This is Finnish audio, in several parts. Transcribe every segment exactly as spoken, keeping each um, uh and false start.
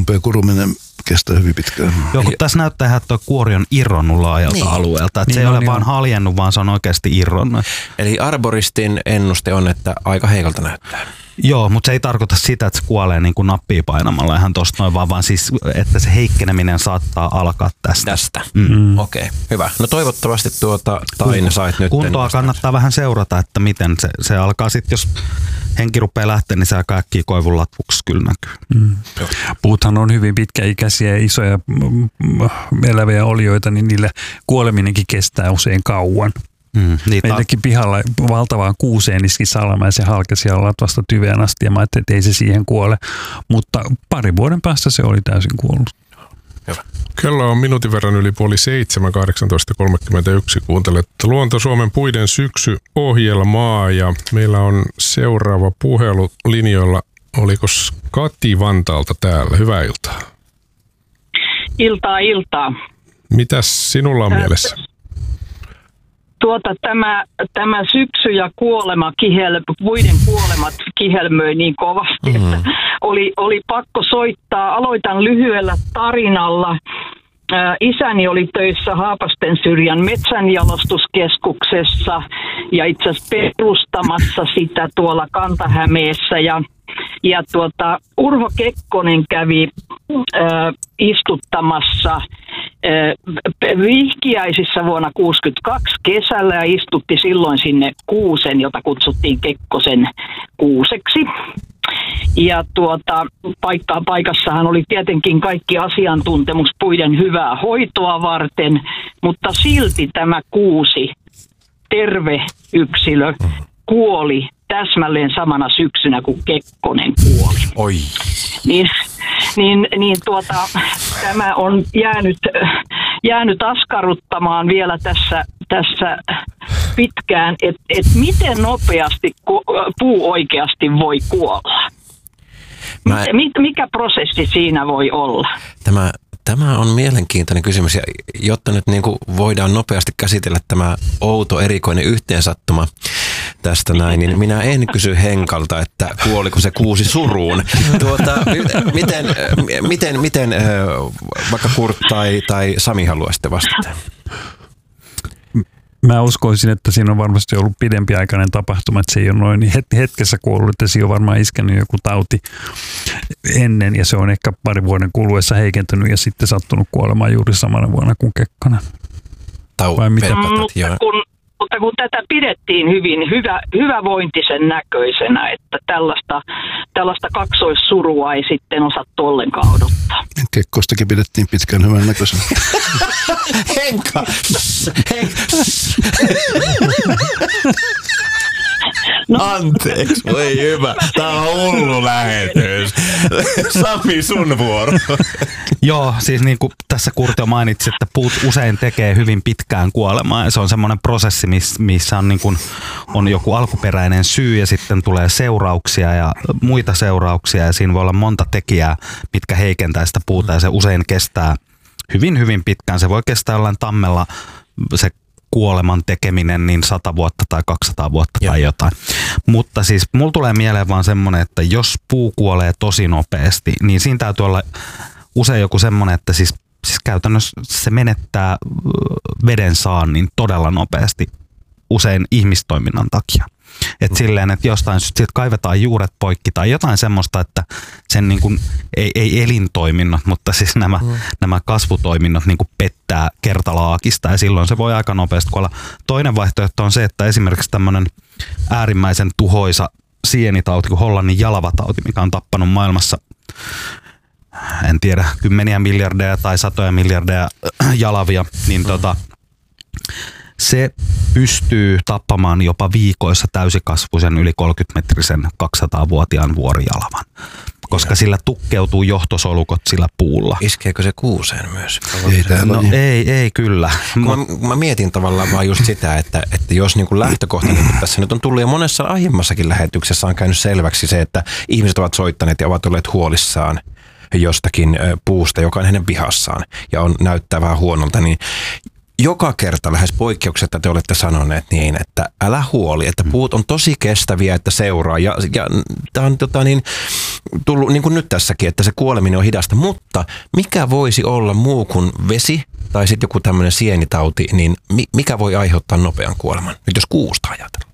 umpeen kuruminen kestää hyvin pitkään. Joo, kun tässä näyttää ihan, että tuo kuori on irronnut laajalta niin. alueelta. Että niin, se ei no, ole niin vaan on. haljennut, vaan se on oikeasti irronnut. Eli arboristin ennuste on, että aika heikolta näyttää. Joo, mutta se ei tarkoita sitä, että se kuolee niin kuin nappia painamalla ihan tosta noin, vaan, vaan siis, että se heikkeneminen saattaa alkaa tästä. Tästä? Mm. Okei, okay, hyvä. No toivottavasti tuota Taina sait nyt. Kuntoa kannattaa vähän seurata, että miten se, se alkaa sitten, jos henki rupeaa lähteä, niin se aika äkkiä koivun latvuksi kyllä näkyy. Mm. Puuthan on hyvin pitkäikäisiä ja isoja eläviä olioita, niin niillä kuoleminenkin kestää usein kauan. Mm, Meilläkin pihalla valtavaan kuuseen iski salama ja se halkesi ja latvasta tyveen asti ja mä ajattelin, että ei se siihen kuole. Mutta pari vuoden päästä se oli täysin kuollut. Hyvä. Kello on minuutin verran yli puoli seitsemän, kahdeksantoista kolmekymmentäyksi. Kuuntelette Luonto Suomen puiden syksy-ohjelmaa ja meillä on seuraava puhelu linjoilla. Oliko Kati Vantaalta täällä? Hyvää iltaa. Iltaa, iltaa. Mitäs sinulla on mielessä? Tuota, tämä, tämä syksy ja kuolema, kihel, puiden kuolemat kihelmöi niin kovasti, mm-hmm. että oli, oli pakko soittaa. Aloitan lyhyellä tarinalla. Ää, isäni oli töissä Haapasten syrjän metsänjalostuskeskuksessa ja itse asiassa perustamassa sitä tuolla Kanta-Hämeessä. Ja, ja tuota, Urho Kekkonen kävi ää, istuttamassa vihkiäisissä vuonna tuhatyhdeksänsataakuusikymmentäkaksi kesällä ja istutti silloin sinne kuusen, jota kutsuttiin Kekkosen kuuseksi. Ja tuota, paikka, paikassahan oli tietenkin kaikki asiantuntemus puiden hyvää hoitoa varten, mutta silti tämä kuusi, terve yksilö, kuoli täsmälleen samana syksynä kuin Kekkonen kuoli. Oi. Niin, niin, niin tuota, tämä on jäänyt, jäänyt askarruttamaan vielä tässä, tässä pitkään, että et miten nopeasti ku, puu oikeasti voi kuolla. Mä... Mikä prosessi siinä voi olla? Tämä, tämä on mielenkiintoinen kysymys, ja jotta nyt niin kuin voidaan nopeasti käsitellä tämä outo erikoinen yhteensattuma tästä näin, niin minä en kysy Henkalta, että kuoliko se kuusi suruun. Tuota, miten, miten, miten vaikka Kurt tai, tai Sami haluaisitte vastata? Mä uskoisin, että siinä on varmasti ollut pidempiaikainen tapahtuma, että se ei ole noin hetkessä kuollut, että siinä on varmaan iskenyt joku tauti ennen ja se on ehkä parin vuoden kuluessa heikentynyt ja sitten sattunut kuolemaan juuri samana vuonna kuin Kekkonen. Tau- Vai mitä? Mutta kun, mutta kun tätä pidettiin hyvin hyvä, hyvävointisen näköisenä, että tällaista, tällaista kaksoissurua ei sitten osattu ollenkaan odottaa. Kekkostakin pidettiin pitkään hyvän näköisenä. Henka! Henka! No. Anteeksi, voi hyvä. Tämä on hullu lähetys. Sami, sun vuoro. Joo, siis niin kuin tässä Kurtio mainitsi, että puut usein tekee hyvin pitkään kuolemaa. Ja se on semmoinen prosessi, missä on, niin kuin, on joku alkuperäinen syy ja sitten tulee seurauksia ja muita seurauksia. Ja siinä voi olla monta tekijää, mitkä heikentää sitä puuta ja se usein kestää hyvin, hyvin pitkään. Se voi kestää jollain tammella se kuoleman tekeminen niin sata vuotta tai kaksisataa vuotta Joo. tai jotain. Mutta siis mulla tulee mieleen vaan semmoinen, että jos puu kuolee tosi nopeasti, niin siinä täytyy olla usein joku semmoinen, että siis, siis käytännössä se menettää veden saannin todella nopeasti usein ihmistoiminnan takia. Että mm. silleen, että jostain syystä kaivetaan juuret poikki tai jotain semmoista, että sen niin kuin, ei, ei elintoiminnot, mutta siis nämä, mm. nämä kasvutoiminnot niin kuin pettää kertalaakista ja silloin se voi aika nopeasti kuolla. Toinen vaihtoehto on se, että esimerkiksi tämmöinen äärimmäisen tuhoisa sienitauti kuin Hollannin jalavatauti, mikä on tappanut maailmassa en tiedä, kymmeniä miljardeja tai satoja miljardeja jalavia, niin mm. tota se pystyy tappamaan jopa viikoissa täysikasvuisen yli kolmekymmentämetrisen kaksisataavuotiaan vuorijalavan, koska sillä tukkeutuu johtosolukot sillä puulla. Iskeekö se kuuseen myös? Ei, no, ei, ei kyllä. Mä, mä mietin tavallaan vaan just sitä, että, että jos niin kuin lähtökohtainen, niin tässä nyt on tullut jo monessa aiemmassakin lähetyksessä on käynyt selväksi se, että ihmiset ovat soittaneet ja ovat olleet huolissaan jostakin puusta, joka on hänen pihassaan ja on näyttää vähän huonolta, niin joka kerta lähes poikkeuksetta te olette sanoneet niin, että älä huoli, että puut on tosi kestäviä, että seuraa. Ja, ja tämä on tota, niin, tullut niin kuin nyt tässäkin, että se kuoleminen on hidasta. Mutta mikä voisi olla muu kuin vesi tai sitten joku tämmöinen sienitauti, niin mikä voi aiheuttaa nopean kuoleman? Nyt jos kuusta ajatellaan.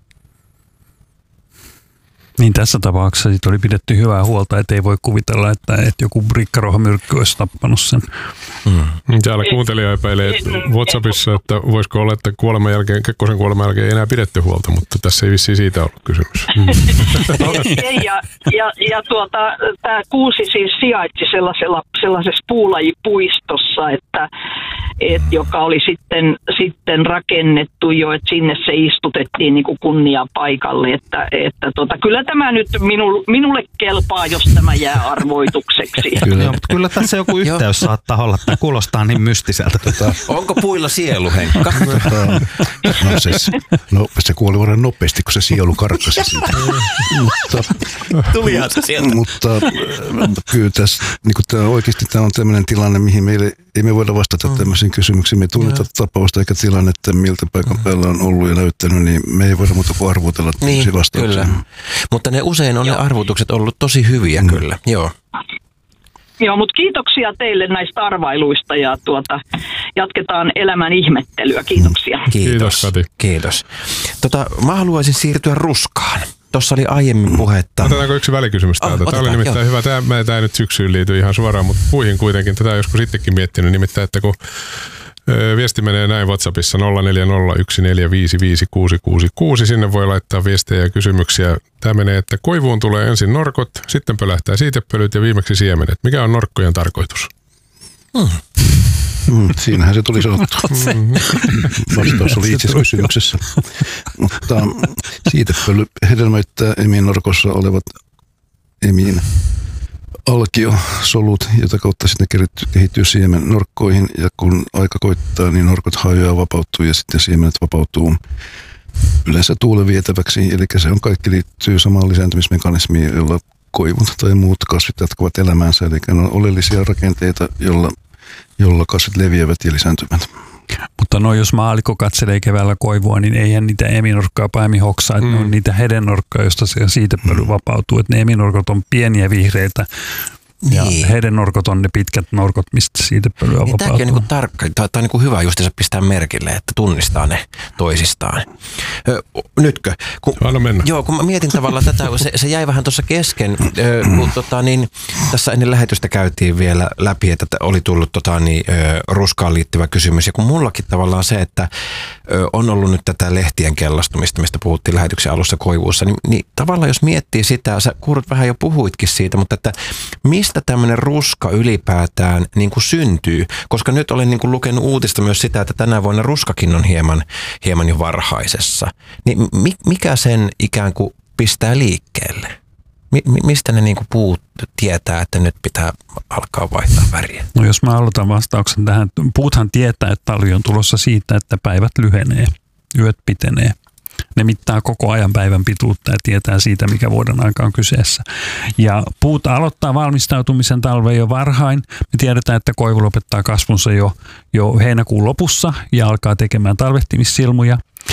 Niin tässä tapauksessa siitä oli pidetty hyvää huolta, että ei voi kuvitella, että, että joku rikkaruohomyrkky olisi tappanut sen. Mm. Täällä kuuntelija epäilee WhatsAppissa, että voisiko olla, että kuoleman jälkeen, Kekkosen kuoleman jälkeen ei enää pidetty huolta, mutta tässä ei vissiin siitä ollut kysymys. Mm. Ei, ja, ja, ja tuota, tämä kuusi siis sijaitsi sellaisella, sellaisessa puulajipuistossa, että, et, joka oli sitten, sitten rakennettu jo, että sinne se istutettiin niin kuin kunniapaikalle, että, että tuota, kyllä tämä nyt minu, minulle kelpaa, jos tämä jää arvoitukseksi. Kyllä, joo, mutta kyllä tässä joku yhteys saattaa olla. Tämä kuulostaa niin mystiseltä. Tota. Onko puilla sielu, Henkka? No, siis, no se kuoli varmaan nopeasti, kun se sielu karkkasi siitä. mutta, Tulihan se sieltä. Mutta kyllä tässä, niin tämä, oikeasti tämä on tämmöinen tilanne, mihin meille ei me voida vastata mm. tämmöisiin kysymyksiin. Me ei tunneta tapausta eikä tilannetta, miltä paikan päällä on ollut ja näyttänyt, niin me ei voida muuta kuin arvotella tämmöisiä niin, vastauksia. Kyllä. Mutta ne usein on Joo. ne arvotukset ollut tosi hyviä mm. kyllä. Joo. Joo, mutta kiitoksia teille näistä arvailuista ja tuota, jatketaan elämän ihmettelyä. Kiitoksia. Kiitos, Kiitos Kati. Kiitos. Tota, mä haluaisin siirtyä ruskaan. Tuossa oli aiemmin puhetta. Otetaanko yksi välikysymys täältä? Oh, Tämä oli nimittäin jo. hyvä. Tämä, tämä ei nyt syksyyn liity ihan suoraan, mutta puihin kuitenkin. Tätä joskus sittenkin miettinyt. Nimittäin, että kun viesti menee näin WhatsAppissa nolla neljä nolla yksi neljä viisi viisi kuusi kuusi kuusi. Sinne voi laittaa viestejä ja kysymyksiä. Tämä menee, että koivuun tulee ensin norkot, sitten pölähtää siitepölyt ja viimeksi siemenet. Mikä on norkkojen tarkoitus? Hmm. Mm, siinähän se tuli sanottu. Mm. Vastaus oli itse kysymyksessä. Mutta siitepöly hedelmöittää eminorkossa olevat emin alkiosolut, jota kautta sitten kehittyy siemen norkkoihin, ja kun aika koittaa, niin norkot hajoaa, vapautuu ja sitten siemenet vapautuu yleensä tuulen vietäväksi. Eli se on kaikki liittyy samaan lisääntymismekanismiin, jolla koivut tai muut kasvit jatkuvat elämäänsä. Eli ne on oleellisia rakenteita, jolla, jolla kasvit leviävät ja lisääntyvät. Mutta no jos maallikko katselee keväällä koivua, niin eihän niitä eminorkkaa pahemmin hoksaa, että mm. ne on niitä hedennorkkaa, josta se siitepöly mm. vapautuu. Että ne eminorkot on pieniä vihreitä ja niin. hedennorkot on ne pitkät norkot, mistä siitepölyä niin, vapautuu. Tämäkin on niinku tarkka, tämä on niinku hyvä just se pistää merkille, että tunnistaa ne toisistaan. Ö, nytkö? Kun, Anna mennä. Joo, kun mä mietin tavallaan tätä, se, se jäi vähän tuossa kesken, ö, kun tota, niin, tässä ennen lähetystä käytiin vielä läpi, että oli tullut tota, niin, ö, ruskaan liittyvä kysymys. Ja kun mullakin tavallaan se, että ö, on ollut nyt tätä lehtien kellastumista, mistä puhuttiin lähetyksen alussa koivuussa, niin, niin tavallaan jos miettii sitä, sä Kurt vähän jo puhuitkin siitä, mutta että mistä tämmöinen ruska ylipäätään niin kuin syntyy? Koska nyt olen niin kuin lukenut uutista myös sitä, että tänä vuonna ruskakin on hieman, hieman jo varhaisessa. Niin mi, mikä sen ikään kuin pistää liikkeelle? Mi, mistä ne niin kuin puut tietää, että nyt pitää alkaa vaihtaa väriä? No jos mä aloitan vastauksen tähän. Puuthan tietää, että talvi on tulossa siitä, että päivät lyhenee, yöt pitenee. Ne mittaa koko ajan päivän pituutta ja tietää siitä, mikä vuoden aika on kyseessä. Ja puut aloittaa valmistautumisen talveen jo varhain. Me tiedetään, että koivu lopettaa kasvunsa jo, jo heinäkuun lopussa ja alkaa tekemään talvehtimissilmuja.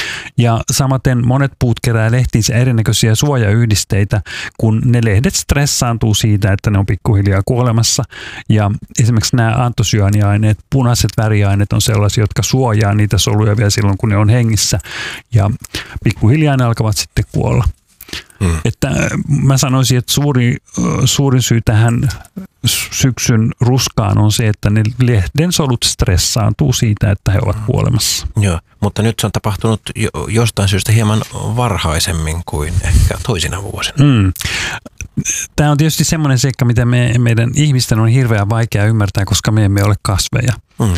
Ja samaten monet puut kerää lehtiinsä erinäköisiä suojayhdisteitä, kun ne lehdet stressaantuu siitä, että ne on pikkuhiljaa kuolemassa. Ja esimerkiksi nämä antosyaaniaineet, punaiset väriaineet on sellaisia, jotka suojaa niitä soluja vielä silloin, kun ne on hengissä. Ja pikkuhiljaa ne alkavat sitten kuolla. Hmm. Että mä sanoisin, että suuri, suurin syy tähän syksyn ruskaan on se, että ne lehden solut stressaantuu siitä, että he ovat kuolemassa. Joo, mutta nyt se on tapahtunut jo, jostain syystä hieman varhaisemmin kuin ehkä toisina vuosina. Hmm. Tämä on tietysti semmoinen seikka, mitä me, meidän ihmisten on hirveän vaikea ymmärtää, koska me emme ole kasveja. Mm.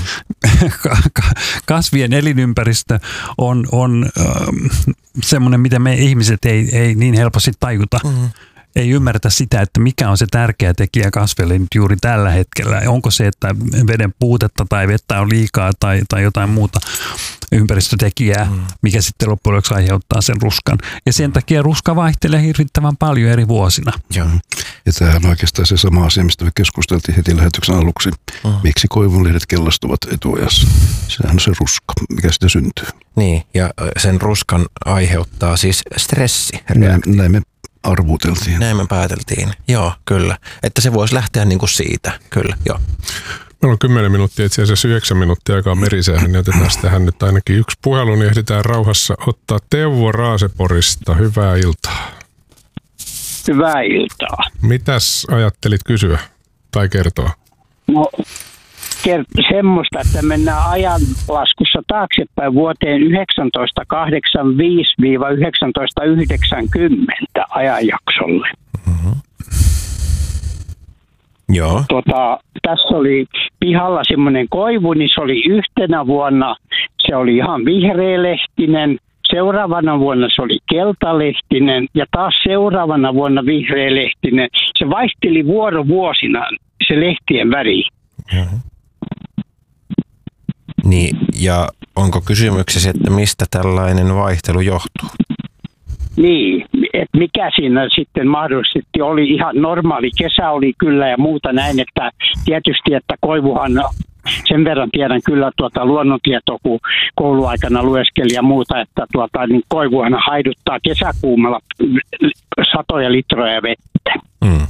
Kasvien elinympäristö on, on äh, semmoinen, mitä me ihmiset ei, ei niin helposti tajuta. Mm. ei ymmärretä sitä, että mikä on se tärkeä tekijä kasveille nyt juuri tällä hetkellä. Onko se, että veden puutetta tai vettä on liikaa tai, tai jotain muuta ympäristötekijää, mm. mikä sitten loppujen lopuksi aiheuttaa sen ruskan. Ja sen takia ruska vaihtelee hirvittävän paljon eri vuosina. Ja, ja tämähän on oikeastaan se sama asia, mistä me keskusteltiin heti lähetyksen aluksi. Mm. Miksi koivunlehdet kellastuvat etuajassa? Sehän on se ruska, mikä sitä syntyy. Niin, ja sen ruskan aiheuttaa siis stressi. Näin, näin me arvuteltiin. Näin me pääteltiin, joo, kyllä. Että se voisi lähteä niin kuin siitä, kyllä, joo. Meillä on kymmenen minuuttia, itse asiassa yhdeksän minuuttia aikaa merisäähän, niin otetaan tähän nyt ainakin yksi puhelu, niin ehditään rauhassa ottaa Teuvo Raaseporista. Hyvää iltaa. Hyvää iltaa. Mitäs ajattelit kysyä tai kertoa? No kert- semmoista, että mennään ajanlaskussa taaksepäin vuoteen yhdeksäntoista kahdeksankymmentäviisi yhdeksäntoista yhdeksänkymmentä ajanjaksolle. Mm-hmm. Joo. Tota, tässä oli pihalla semmoinen koivu, niin se oli yhtenä vuonna, se oli ihan vihreälehtinen, seuraavana vuonna se oli keltalehtinen ja taas seuraavana vuonna vihreälehtinen. Se vaihteli vuorovuosina se lehtien väri. Mm-hmm. Niin, ja onko kysymyksessä, että mistä tällainen vaihtelu johtuu? Niin, että mikä siinä sitten mahdollisesti oli ihan normaali kesä oli kyllä ja muuta näin, että tietysti, että koivuhan, sen verran tiedän kyllä tuota luonnontietoa, kun kouluaikana lueskeli ja muuta, että tuota, niin koivuhan haiduttaa kesäkuumalla satoja litroja vettä. Mm.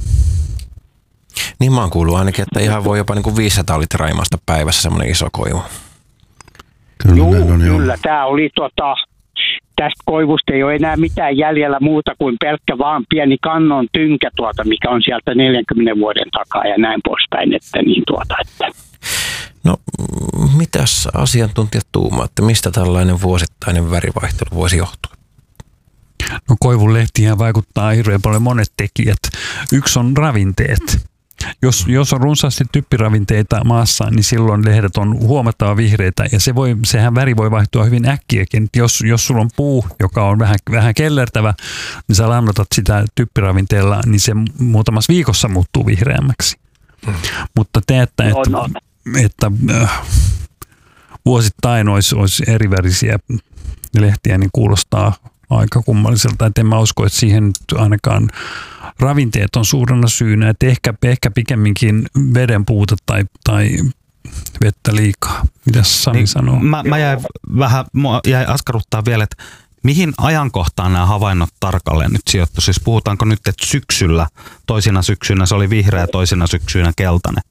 Niin mä oon kuullut ainakin, että ihan voi jopa niin kuin viisisataa litraa imasta päivässä semmoinen iso koivu. Kyllä, Juu, on, kyllä. Tämä oli tota... Tästä koivusta ei ole enää mitään jäljellä muuta kuin pelkkä vaan pieni kannon tynkä tuota, mikä on sieltä neljänkymmenen vuoden takaa ja näin poispäin, että niin tuota, että. No, mitäs asiantuntijat tuumaa, että mistä tällainen vuosittainen värivaihtelu voisi johtua? No koivun lehtiä vaikuttaa hirveän paljon monet tekijät. Yksi on ravinteet. Jos, jos on runsaasti typpiravinteita maassa, niin silloin lehdet on huomattava vihreitä ja se voi, sehän väri voi vaihtua hyvin äkkiäkin. Jos, jos sulla on puu, joka on vähän, vähän kellertävä, niin sä lannotat sitä typpiravinteella, niin se muutamassa viikossa muuttuu vihreämmäksi. Mm. Mutta te, että, että, no, no. että äh, vuosittain olisi, olisi erivärisiä lehtiä, niin kuulostaa aika kummalliselta. Et en mä usko, että siihen ainakaan ravinteet on suurena syynä, että ehkä, ehkä pikemminkin veden puute tai, tai vettä liikaa. Mitäs Sami niin, sanoo? Mä, mä jäin vähän, mua jäi askarruttaa vielä, että mihin ajankohtaan nämä havainnot tarkalleen nyt sijoittu? Siis puhutaanko nyt, että syksyllä, toisina syksynä se oli vihreä, toisina syksynä keltainen?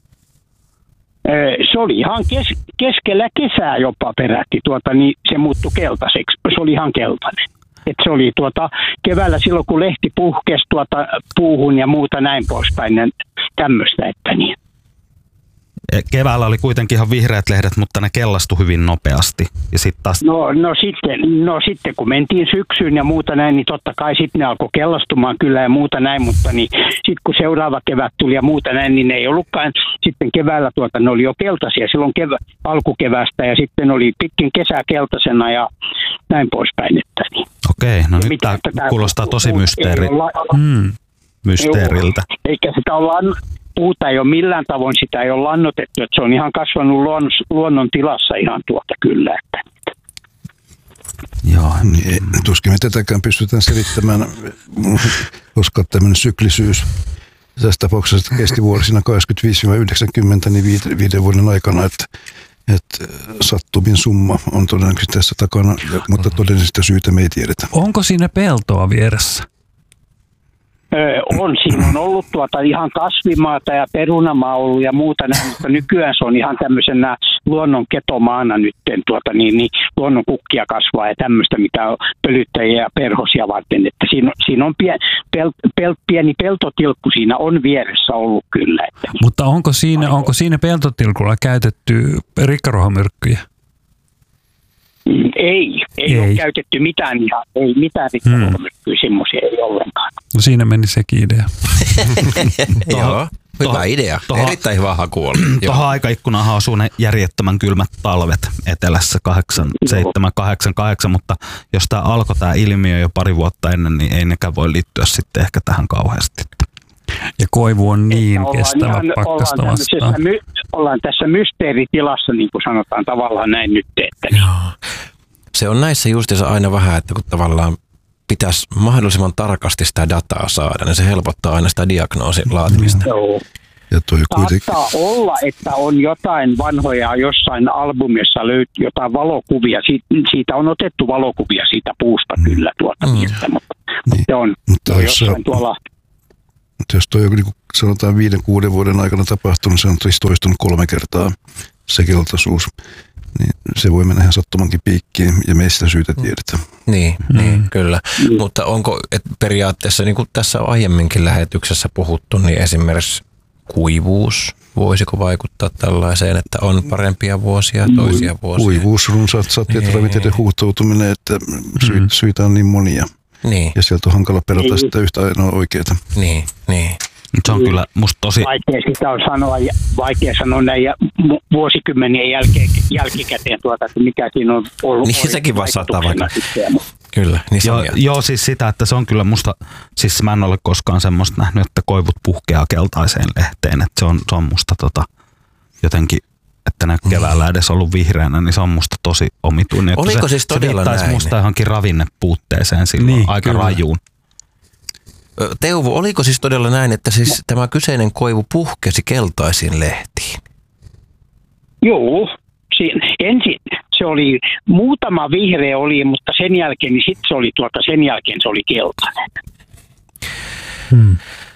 Se oli ihan kes- keskellä kesää jopa peräti, tuota, niin se muuttui keltaiseksi. Se oli ihan keltainen. Että se oli tuota, keväällä silloin, kun lehti puhkesi tuota, puuhun ja muuta näin poispäin, niin tämmöistä, että niin. Keväällä oli kuitenkin ihan vihreät lehdet, mutta ne kellastui hyvin nopeasti. Ja sit taas... no, no, sitten, no sitten kun mentiin syksyyn ja muuta näin, niin totta kai sitten ne alkoi kellastumaan kyllä ja muuta näin, mutta niin, sitten kun seuraava kevät tuli ja muuta näin, niin ne ei ollutkaan sitten keväällä tuota, ne oli jo keltaisia silloin kevä, alkukevästä ja sitten oli pitkin kesää keltaisena ja näin poispäin, että niin. Okei, no nyt tämä kuulostaa tosi mysteeri... hmm. mysteeriltä. Eikä sitä olla... Puuta ei ole millään tavoin, sitä ei ole lannotettu, että se on ihan kasvanut luonnon, luonnon tilassa ihan tuota kyllä. Että. Joo, niin tuskin me tätäkään pystytään selittämään, koska tämmöinen syklisyys tässä tapauksessa kesti vuosina kahdeksankymmentäviisi yhdeksänkymmentä, niin viiden, viiden vuoden aikana, että, että sattumin summa on todennäköisesti tässä takana, mutta todellisesta syytä me ei tiedetä. Onko siinä peltoa vieressä? Öö, on, siinä on ollut tuota ihan kasvimaata ja perunamaa ollut ja muuta näin, mutta nykyään se on ihan tämmöisenä luonnon ketomaana nyt, tuota, niin, niin luonnon kukkia kasvaa ja tämmöistä, mitä on pölyttäjiä ja perhosia varten, että siinä, siinä on pien, pel, pel, pieni peltotilkku siinä on vieressä ollut kyllä. Että. Mutta onko siinä, onko siinä peltotilkulla käytetty rikkaruohomyrkkyjä? Ei, ei, ei ole käytetty mitään ihan, ei mitään rikkaruohomyrkkyjä, hmm. semmoisia ei ollenkaan. No siinä meni sekin idea. Joo. Hyvä toho, idea. Toho, Erittäin hyvä haku oli. Tuohon aikaikkunaan osuu ne järjettömän kylmät talvet etelässä kahdeksan seitsemän kahdeksan kahdeksan, mutta jos tämä alkoi tämä ilmiö jo pari vuotta ennen, niin ei nekään voi liittyä sitten ehkä tähän kauheasti. Ja koivu on niin kestävä pakkasta vastaan. My, ollaan tässä mysteeritilassa, niin kuin sanotaan tavallaan näin nyt. Että niin. Se on näissä justiinsa aina vähän, että kun tavallaan pitäisi mahdollisimman tarkasti sitä dataa saada, niin se helpottaa aina sitä diagnoosin laatimista. Joo. Ja toi kuitenkin... Saattaa olla, että on jotain vanhoja, jossain albumissa löytyy jotain valokuvia. Siit, siitä on otettu valokuvia siitä puusta mm. kyllä tuota mm. miestä, mutta, niin. mutta on mutta no, jossain se, tuolla... Mutta jos toi on niin kuin sanotaan viiden, kuuden vuoden aikana tapahtunut, se on siis toistunut kolme kertaa se keltaisuus. Niin se voi mennä ihan sattumankin piikkiin ja meistä syytä tiedetään. Niin, mm. niin kyllä. Mm. Mutta onko et periaatteessa, niin kuin tässä on aiemminkin lähetyksessä puhuttu, niin esimerkiksi kuivuus, voisiko vaikuttaa tällaiseen, että on parempia vuosia, toisia vuosia? Kuivuus, runsaat sateet, niin. Ravinteiden huuhtoutuminen, että sy- mm. syitä on niin monia. Niin. Ja sieltä on hankala perata niin. sitä yhtä ainoa oikeaa. Niin, niin. Se on kyllä musta tosi... Vaikea sitä on sanoa, vaikea sanoa näin vuosikymmenien jälkeen, jälkikäteen tuota, että mikä siinä on ollut. Niin sekin vaan saattaa vaikka. Kyllä. Niin joo, joo, siis sitä, että se on kyllä musta, siis mä en ole koskaan semmoista nähnyt, että koivut puhkeaa keltaiseen lehteen, että se on, se on musta tota, jotenkin, että ne keväällä edes ollut vihreänä, niin se on musta tosi omituinen. Oliko se, siis todella näin? Se viittaisi musta johonkin ravinnepuutteeseen silloin niin, aika kyllä. rajuun. Teuvo, oliko siis todella näin, että siis tämä kyseinen koivu puhkesi keltaisiin lehtiin? Joo, siinä, ensin se oli, muutama vihreä oli, mutta sen jälkeen, niin sitten se oli tuota, sen jälkeen se oli keltainen. Hmm.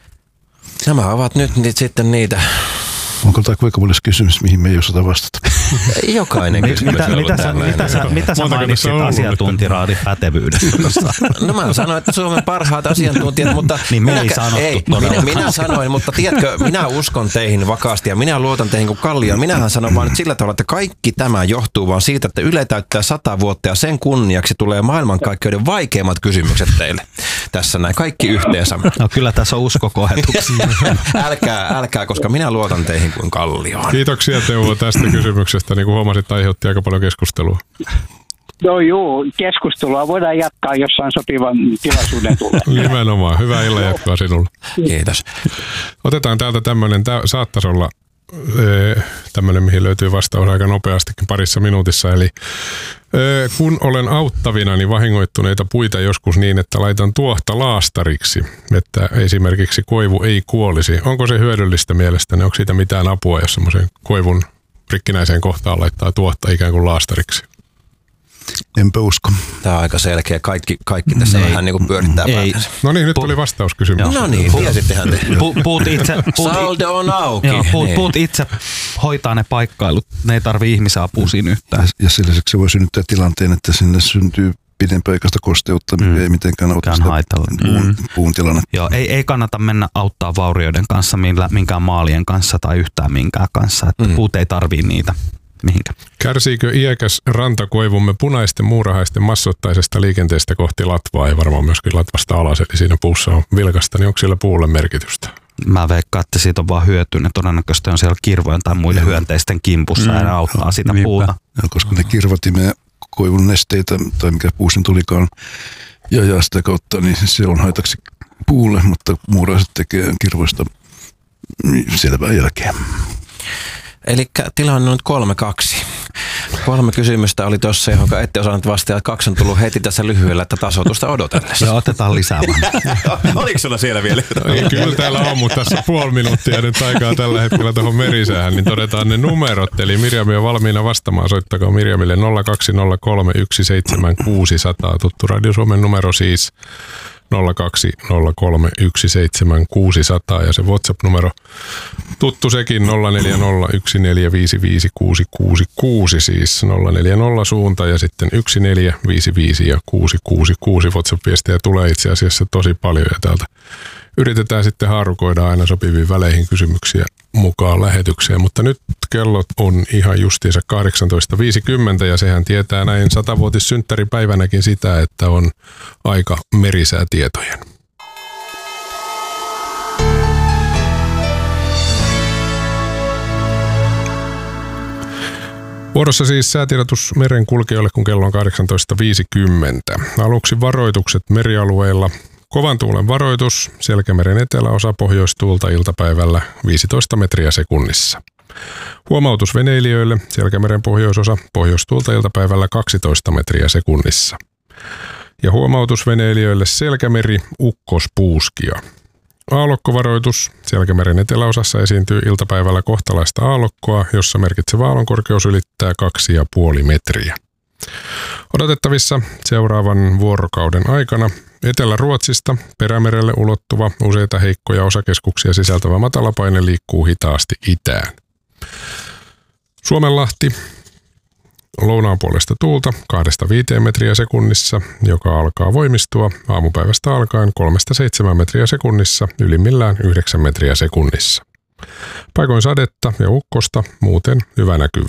Nämä ovat nyt, nyt sitten niitä... Onko tämä kuinka monessa kysymys, mihin me ei osata vastata? Jokainen kysymys. Mitä, mitä, sä, mitä, sä, mitä sä mainitsit asiantuntiraadin pätevyydestä? No mä sanoin, että Suomen parhaat asiantuntijat, mutta... Niin me ei sanottu ei, minä, minä sanoin, mutta tiedätkö, minä uskon teihin vakaasti ja minä luotan teihin kuin kallioon. Minähän sanon vaan nyt sillä tavalla, että kaikki tämä johtuu vaan siitä, että Yle täyttää sata vuotta ja sen kunniaksi tulee maailmankaikkeuden vaikeimmat kysymykset teille. Tässä näin, kaikki yhteensä. No kyllä tässä on uskokohetuksia. älkää, älkää, koska minä luotan teihin kuin kallioon. Kiitoksia Teuvo tästä kysymyksestä. Niin kuin huomasit, aiheutti aika paljon keskustelua. No joo, keskustelua voidaan jatkaa jossain sopivan tilaisuuden tulee. Nimenomaan. Hyvää illan jatkoa sinulle. Kiitos. Otetaan täältä tämmöinen, tämä saattaisi olla tämmöinen, mihin löytyy vastaus aika nopeastikin parissa minuutissa. Eli kun olen auttavina, niin vahingoittuneita puita joskus niin, että laitan tuohta laastariksi, että esimerkiksi koivu ei kuolisi. Onko se hyödyllistä mielestäni? Onko siitä mitään apua, jos semmoisen koivun rikkinäiseen kohtaan laittaa tuohta ikään kuin laastariksi? Enpä usko. Tämä on aika selkeä. Kaikki, kaikki tässä ei, vähän niin kuin pyörittää päätänsä. No niin, nyt tuli vastauskysymys. No niin, tiesittehän te. Pu, puut itse... Puut, Saldo on auki. Joo, puut, niin. puut itse hoitaa ne paikkailut. Ne ei tarvitse ihmisapua siinä yhtään. Ja sillä lisäksi se voi synnyttää tilanteen, että sinne syntyy pidempiaikaista kosteutta, mikä mm. ei mitenkään auta sitä puun, mm. puun tilannetta. Joo, ei, ei kannata mennä auttaa vaurioiden kanssa, minkään maalien kanssa tai yhtään minkään kanssa. Että mm. puut ei tarvii niitä. Mihinkä? Kärsiikö iäkäs rantakoivumme punaisten muurahaisten massoittaisesta liikenteestä kohti latvaa ja varmaan myöskin latvasta alas, eli siinä puussa on vilkasta, niin onko siellä puulle merkitystä? Mä veikkaan, että siitä on vaan hyötyä. Ne todennäköisesti on siellä kirvojen tai muiden ja. hyönteisten kimpussa mm. ja ne auttaa sitä Niinpä. puuta. Ja koska ne kirvat imee koivun nesteitä tai mikä puusin tulikaan ja, ja sitä kautta, niin se on haitaksi puulle, mutta muuraiset tekee kirvoista selvää jälkeen. Eli tilanne on nyt kolme kaksi. Kolme kysymystä oli tuossa, johon ette osannut vastata. Kaksi on tullut heti tässä lyhyellä, että tasoitusta odotellessa. Joo, otetaan lisää. Oliko sulla siellä vielä? No, kyllä täällä on, mutta tässä puoli minuuttia nyt aikaa tällä hetkellä tuohon merisäähän, niin todetaan ne numerot. Eli Mirjami on valmiina vastaamaan. Soittakaa Mirjamille nolla kaksi nolla kolme yksi seitsemän kuusi nolla nolla. Tuttu Radio Suomen numero siis. nolla kaksi nolla kolme yksi seitsemän kuusi nolla nolla ja se WhatsApp-numero tuttu sekin nolla neljä nolla yksi neljä viisi viisi kuusi kuusi kuusi siis nolla neljä nolla suunta ja sitten yksi neljä viisi viisi ja kuusi kuusi kuusi WhatsApp-viestejä tulee itse asiassa tosi paljon ja täältä yritetään sitten haarukoida aina sopiviin väleihin kysymyksiä mukaan lähetykseen, mutta nyt kellot on ihan justiinsa kahdeksantoista viisikymmentä ja sehän tietää näin satavuotissynttäripäivänäkin sitä, että on aika merisäätietojen. Vuorossa siis säätiedotus merenkulkijoille, kun kello on kahdeksantoista viisikymmentä. Aluksi varoitukset merialueilla. Kovan tuulen varoitus, Selkämeren eteläosa pohjoistuulta iltapäivällä viisitoista metriä sekunnissa. Huomautus veneilijöille, Selkämeren pohjoisosa pohjoistuulta iltapäivällä kaksitoista metriä sekunnissa. Ja huomautus veneilijöille Selkämeri, ukkospuuskia. Aallokkovaroitus, Selkämeren eteläosassa esiintyy iltapäivällä kohtalaista aallokkoa, jossa merkitsevä aallonkorkeus ylittää kaksi ja puoli metriä. Odotettavissa seuraavan vuorokauden aikana Etelä-Ruotsista Perämerelle ulottuva useita heikkoja osakeskuksia sisältävä matalapaine liikkuu hitaasti itään. Suomenlahti, lounaan puolesta tuulta kahdesta viiteen metriä sekunnissa, joka alkaa voimistua aamupäivästä alkaen kolmesta seitsemään metriä sekunnissa, ylimmillään yhdeksän metriä sekunnissa. Paikoin sadetta ja ukkosta, muuten hyvä näkyvyys.